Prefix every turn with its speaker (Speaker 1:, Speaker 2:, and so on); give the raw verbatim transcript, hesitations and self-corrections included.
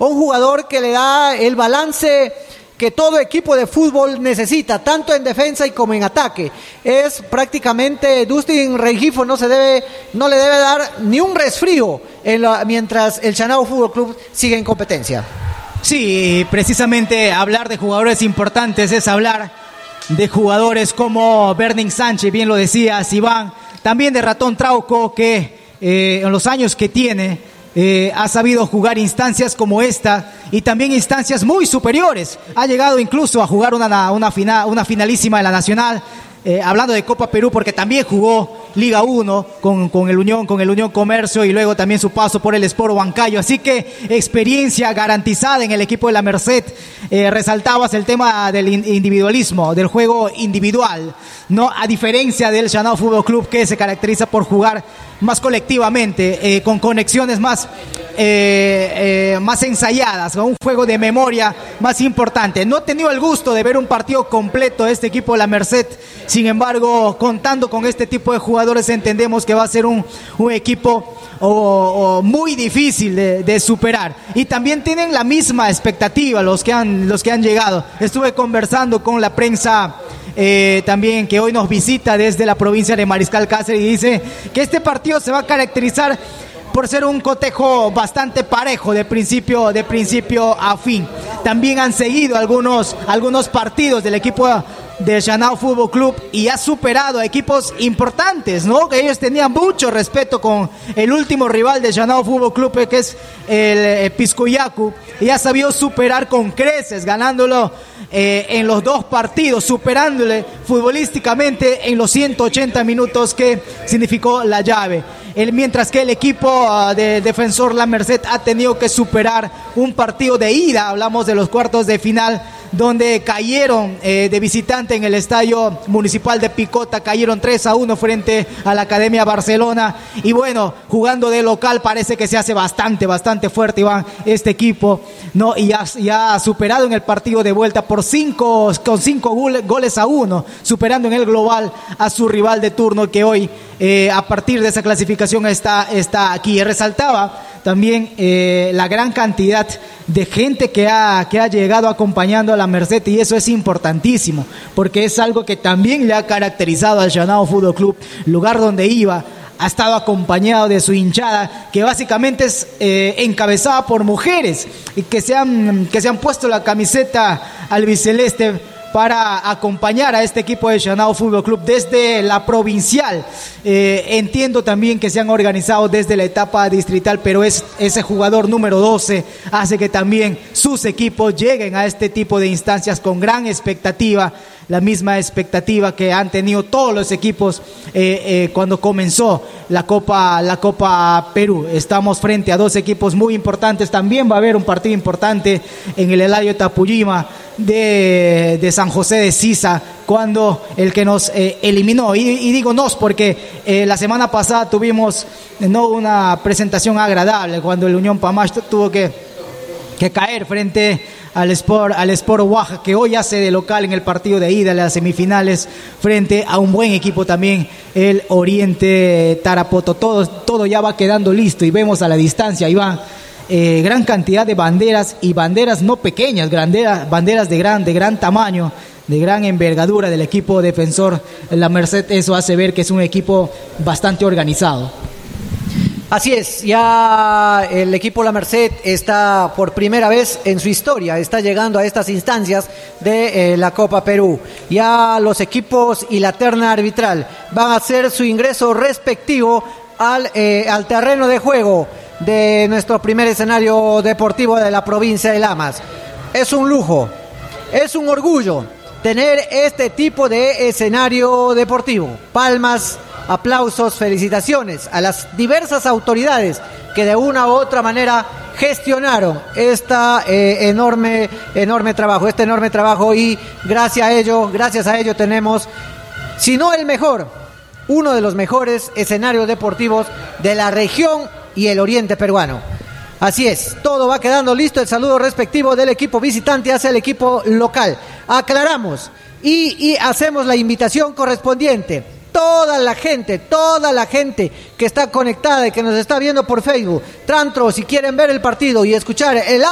Speaker 1: un jugador que le da el balance que todo equipo de fútbol necesita, tanto en defensa y como en ataque. Es prácticamente, Dustin Rengifo no se debe, no le debe dar ni un resfrío en la, mientras el Chanao Fútbol Club sigue en competencia.
Speaker 2: Sí, precisamente hablar de jugadores importantes es hablar de jugadores como Berning Sánchez, bien lo decías, Iván, también de Ratón Trauco, que eh, en los años que tiene, Eh, ha sabido jugar instancias como esta y también instancias muy superiores. Ha llegado incluso a jugar una, una, final, una finalísima de la Nacional, eh, hablando de Copa Perú, porque también jugó Liga uno con, con el Unión, con el Unión Comercio, y luego también su paso por el Sport Huancayo. Así que experiencia garantizada en el equipo de la Merced. Eh, resaltabas el tema del individualismo, del juego individual, ¿no? A diferencia del Chanao Fútbol Club, que se caracteriza por jugar más colectivamente, eh, con conexiones más, eh, eh, más ensayadas, con un juego de memoria más importante. No he tenido el gusto de ver un partido completo de este equipo de la Merced, sin embargo, contando con este tipo de jugadores, entendemos que va a ser un, un equipo o, o muy difícil de, de superar. Y también tienen la misma expectativa los que han, los que han llegado. Estuve conversando con la prensa Eh, también que hoy nos visita desde la provincia de Mariscal Cáceres, y dice que este partido se va a caracterizar por ser un cotejo bastante parejo de principio, de principio a fin. También han seguido algunos, algunos partidos del equipo de Chanao Fútbol Club y ha superado a equipos importantes, ¿no? Que ellos tenían mucho respeto con el último rival de Chanao Fútbol Club, que es el Piscoyacu, y ha sabido superar con creces, ganándolo eh, en los dos partidos, superándole futbolísticamente en los ciento ochenta minutos que significó la llave. El, mientras que el equipo uh, de Defensor La Merced ha tenido que superar un partido de ida, hablamos de los cuartos de final, donde cayeron eh, de visitante en el Estadio Municipal de Picota, cayeron tres a uno frente a la Academia Barcelona, y bueno, jugando de local parece que se hace bastante, bastante fuerte, Iván, este equipo, ¿no? Y ya, ya ha superado en el partido de vuelta por cinco, con cinco goles a uno, superando en el global a su rival de turno, que hoy, eh, a partir de esa clasificación está, está aquí. Y resaltaba también eh, la gran cantidad de gente que ha, que ha llegado acompañando a la Merced, y eso es importantísimo, porque es algo que también le ha caracterizado al Chanao Fútbol Club. Lugar donde iba, ha estado acompañado de su hinchada, que básicamente es eh, encabezada por mujeres, y que se han, que se han puesto la camiseta albiceleste para acompañar a este equipo de Chanao Fútbol Club desde la provincial. Eh, entiendo también que se han organizado desde la etapa distrital, pero es ese jugador número doce hace que también sus equipos lleguen a este tipo de instancias con gran expectativa, la misma expectativa que han tenido todos los equipos eh, eh, cuando comenzó la Copa, la Copa Perú. Estamos frente a dos equipos muy importantes. También va a haber un partido importante en el Eladio Tapuyima de, de San José de Sisa, cuando el que nos eh, eliminó, y, y digo nos porque eh, la semana pasada tuvimos eh, no una presentación agradable, cuando el Unión Pamash tuvo que, que caer frente al Sport, al Sport Oaxaca, que hoy hace de local en el partido de ida, en las semifinales, frente a un buen equipo también, el Oriente Tarapoto. Todo, todo ya va quedando listo, y vemos a la distancia, Iván, eh, gran cantidad de banderas, y banderas no pequeñas, banderas, banderas de gran, de gran tamaño, de gran envergadura del equipo Defensor La Merced. Eso hace ver que es un equipo bastante organizado.
Speaker 1: Así es, ya el equipo La Merced está por primera vez en su historia, está llegando a estas instancias de eh, la Copa Perú. Ya los equipos y la terna arbitral van a hacer su ingreso respectivo al, eh, al terreno de juego de nuestro primer escenario deportivo de la provincia de Lamas. Es un lujo, es un orgullo tener este tipo de escenario deportivo. Palmas, aplausos, felicitaciones a las diversas autoridades que de una u otra manera gestionaron esta eh, enorme, enorme trabajo, este enorme trabajo, y gracias a ello, gracias a ello tenemos, si no el mejor, uno de los mejores escenarios deportivos de la región y el oriente peruano. Así es, todo va quedando listo. El saludo respectivo del equipo visitante hacia el equipo local. Aclaramos y, y hacemos la invitación correspondiente. Toda la gente, toda la gente que está conectada y que nos está viendo por Facebook, Trantro, si quieren ver el partido y escuchar el